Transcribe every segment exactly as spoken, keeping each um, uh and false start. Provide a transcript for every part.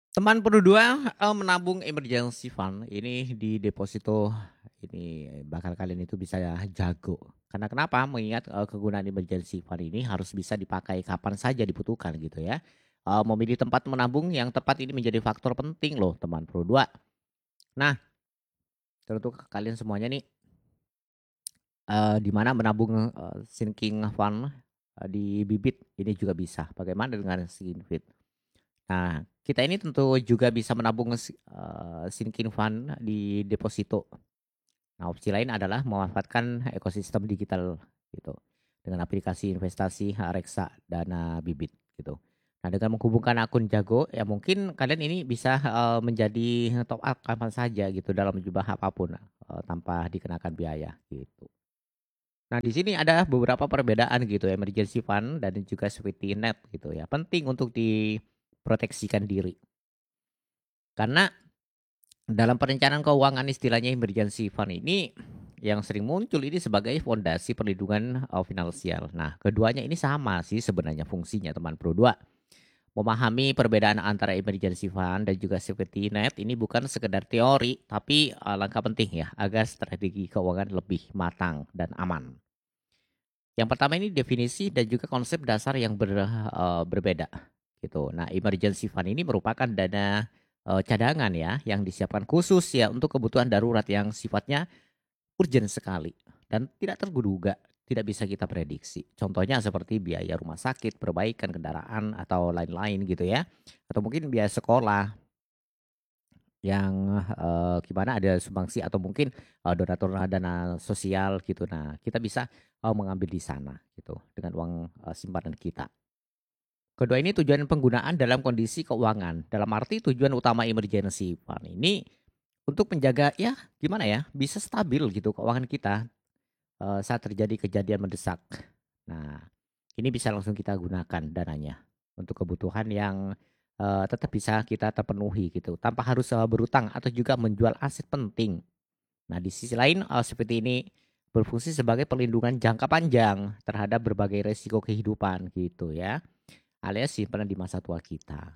Teman berdua, eee, menabung emergency fund ini di deposito ini bakal kalian itu bisa jago. Karena kenapa? Mengingat, eee, kegunaan emergency fund ini harus bisa dipakai kapan saja dibutuhkan gitu ya. Eee, memilih tempat menabung yang tepat ini menjadi faktor penting loh teman berdua. Nah, untuk kalian semuanya nih, eee, di mana menabung, eee, sinking fund, eee, di Bibit ini juga bisa. Bagaimana dengan Sinvest? Nah, kita ini tentu juga bisa menabung si eee, sinking fund di deposito. Nah, opsi lain adalah memanfaatkan ekosistem digital gitu, dengan aplikasi investasi eee, Reksa Dana Bibit gitu. Nah, dengan menghubungkan akun Jago, ya mungkin kalian ini bisa, eee, menjadi top up kapan saja gitu dalam jumlah apapun, eee, tanpa dikenakan biaya gitu. Nah, di sini ada beberapa perbedaan gitu, emergency fund dan juga safety net gitu ya, penting untuk diproteksikan diri. Karena dalam perencanaan keuangan istilahnya emergency fund ini yang sering muncul ini sebagai fondasi perlindungan, eee, finansial. Nah, keduanya ini sama sih sebenarnya fungsinya teman Pro dua. Memahami perbedaan antara emergency fund dan juga safety net ini bukan sekedar teori, tapi, eee, langkah penting ya agar strategi keuangan lebih matang dan aman. Yang pertama ini definisi dan juga konsep dasar yang ber eee, berbeda, gitu. Nah, emergency fund ini merupakan dana, eee, cadangan ya, yang disiapkan khusus ya untuk kebutuhan darurat yang sifatnya urgent sekali dan tidak terduga, tidak bisa kita prediksi. Contohnya seperti biaya rumah sakit, perbaikan kendaraan, atau lain-lain gitu ya. Atau mungkin biaya sekolah yang, eee, gimana ada sumbangsi atau mungkin, eee, donatur dana sosial gitu. Nah, kita bisa, eee, mengambil di sana gitu dengan uang, eee, simpanan kita. Kedua ini tujuan penggunaan dalam kondisi keuangan. Dalam arti tujuan utama emergency fund ini untuk menjaga ya gimana ya, bisa stabil gitu keuangan kita, eee, saat terjadi kejadian mendesak. Nah, ini bisa langsung kita gunakan dananya untuk kebutuhan yang, eee, tetap bisa kita terpenuhi gitu, tanpa harus, eee, berutang atau juga menjual aset penting. Nah, di sisi lain, eee, seperti ini berfungsi sebagai perlindungan jangka panjang terhadap berbagai resiko kehidupan gitu ya, alias simpanan di masa tua kita.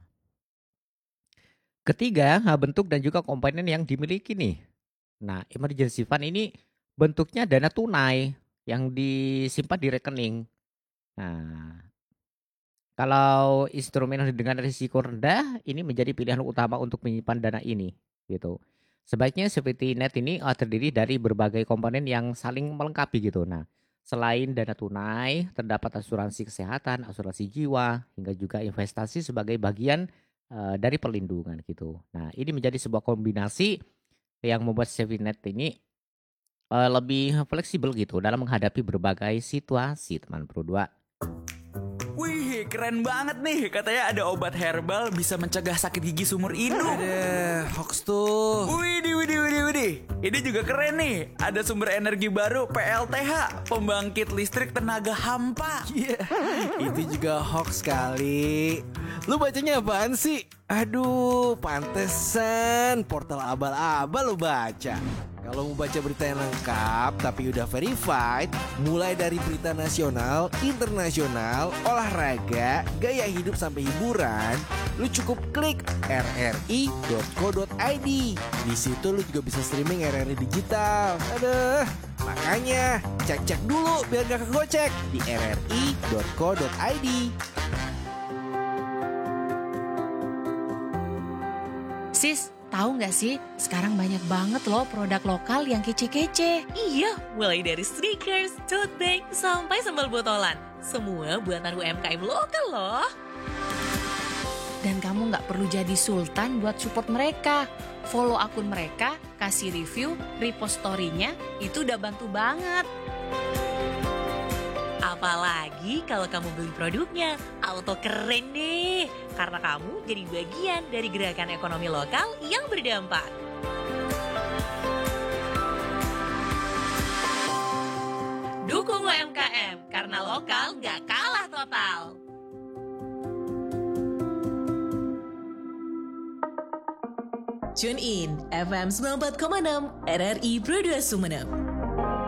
Ketiga, eee, bentuk dan juga komponen yang dimiliki nih. Nah, emergency fund ini bentuknya dana tunai yang disimpan di rekening. Nah, kalau instrumen dengan risiko rendah, ini menjadi pilihan utama untuk menyimpan dana ini, gitu. Sebaiknya seperti net ini eh, terdiri dari berbagai komponen yang saling melengkapi gitu. Nah, selain dana tunai, terdapat asuransi kesehatan, asuransi jiwa, hingga juga investasi sebagai bagian eh, dari perlindungan gitu. Nah, ini menjadi sebuah kombinasi yang membuat safety net ini eh, lebih fleksibel gitu dalam menghadapi berbagai situasi, teman Pro dua. Wih, keren banget nih. Katanya ada obat herbal bisa mencegah sakit gigi seumur hidup. Ada hoax tuh. Widih, widih, widih, widih. Ini juga keren nih. Ada sumber energi baru P L T H, pembangkit listrik tenaga hampa. Iya, itu juga hoax kali. Lu bacanya apaan sih? Aduh, pantesan portal abal-abal lu baca. Kalau mau baca berita yang lengkap tapi udah verified, mulai dari berita nasional, internasional, olahraga, gaya hidup sampai hiburan, lu cukup klik r r i dot co dot i d. Di situ lu juga bisa streaming R R I digital. Aduh, makanya cek-cek dulu biar gak kegocek di r r i dot co dot i d. Sis, tahu nggak sih? Sekarang banyak banget loh produk lokal yang kece-kece. Iya, mulai dari sneakers, tote bag, sampai sambal botolan. Semua buatan U M K M lokal loh. Dan kamu nggak perlu jadi sultan buat support mereka. Follow akun mereka, kasih review, repost story-nya, itu udah bantu banget. Apalagi kalau kamu beli produknya, auto keren deh. Karena kamu jadi bagian dari gerakan ekonomi lokal yang berdampak. Dukung U M K M, karena lokal gak kalah total. Tune in F M sembilan puluh empat koma enam R R I Pro dua Sumeneb.